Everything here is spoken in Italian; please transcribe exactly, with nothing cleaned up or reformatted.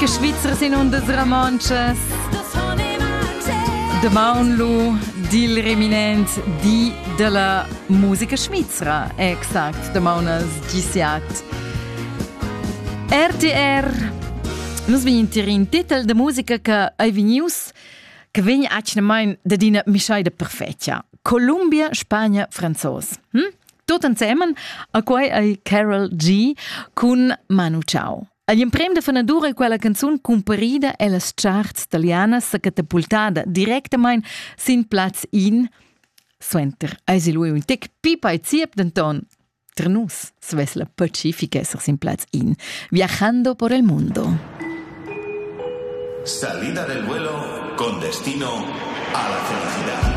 musica svizzera sin undas romanches. De Maunlu, dil reminent di della musica svizzera, exact, de Maunas gisiat. R T R, nus vegn in titel de musica che ai vegnius, che vegn acnamain da dina mischeida perfettia. Columbia, Spagna, Franzos. Hm? Tot insieme a quei ai Carol G con Manu Chao. All'imprem de fanadura è quella canzone comparida e las charts italianas sa catapultada directamente sin plaz in suenter. Eisi lui un tic pipa e ziep denton ternus sves la Pacifica esser sin plaz in. Viajando por el mundo. Salida del vuelo con destino a la felicidad.